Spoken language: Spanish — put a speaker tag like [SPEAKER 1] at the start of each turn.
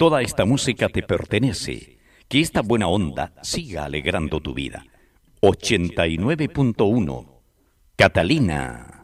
[SPEAKER 1] Toda esta música te pertenece. Que esta buena onda siga alegrando tu vida. 89.1 Catalina.